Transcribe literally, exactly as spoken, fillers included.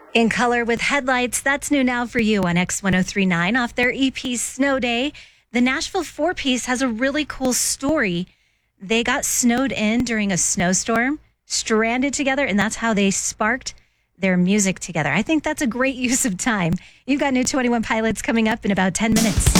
In Color with Headlights, that's new now for you on X ten thirty-nine off their E P Snow Day. The Nashville four-piece has a really cool story. They got snowed in during a snowstorm, stranded together, and that's how they sparked their music together. I think that's a great use of time. You've got new twenty-one Pilots coming up in about ten minutes.